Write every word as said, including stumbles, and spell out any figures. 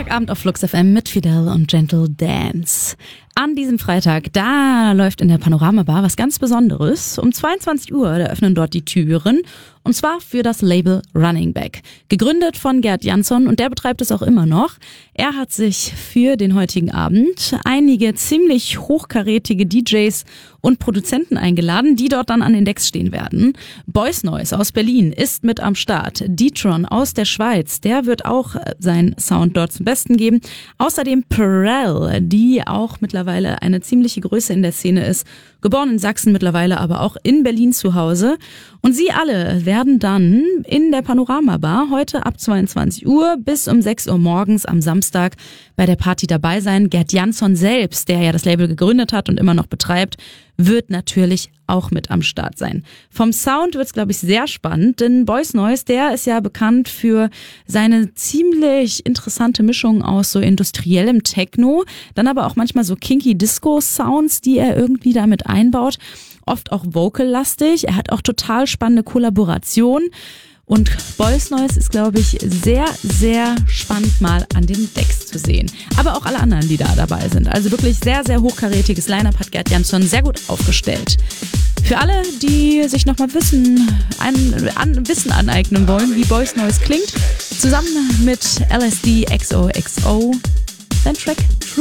Freitagabend auf Flux F M mit Fidel und Gentle Dance. An diesem Freitag, da läuft in der Panorama Bar was ganz Besonderes. Um zweiundzwanzig Uhr, da öffnen dort die Türen. Und zwar für das Label Running Back. Gegründet von Gerd Jansson und der betreibt es auch immer noch. Er hat sich für den heutigen Abend einige ziemlich hochkarätige D Js und Produzenten eingeladen, die dort dann an den Decks stehen werden. Boys Noise aus Berlin ist mit am Start. D-Tron aus der Schweiz, der wird auch seinen Sound dort zum Besten geben. Außerdem Perel, die auch mittlerweile eine ziemliche Größe in der Szene ist. Geboren in Sachsen, mittlerweile aber auch in Berlin zu Hause. Und sie alle werden dann in der Panorama Bar heute ab zweiundzwanzig Uhr bis um sechs Uhr morgens am Samstag bei der Party dabei sein. Gerd Jansson selbst, der ja das Label gegründet hat und immer noch betreibt, wird natürlich auch mit am Start sein. Vom Sound wird's, glaube ich, sehr spannend, denn Boys Noise, der ist ja bekannt für seine ziemlich interessante Mischung aus so industriellem Techno, dann aber auch manchmal so kinky Disco-Sounds, die er irgendwie damit einbaut. Oft auch vocal-lastig. Er hat auch total spannende Kollaborationen. Und Boys Noise ist, glaube ich, sehr, sehr spannend mal an den Decks zu sehen. Aber auch alle anderen, die da dabei sind. Also wirklich sehr, sehr hochkarätiges Line-Up hat Gerd Jansson sehr gut aufgestellt. Für alle, die sich nochmal Wissen, an, an, Wissen aneignen wollen, wie Boys Noise klingt, zusammen mit L S D X O X O, sein Track True.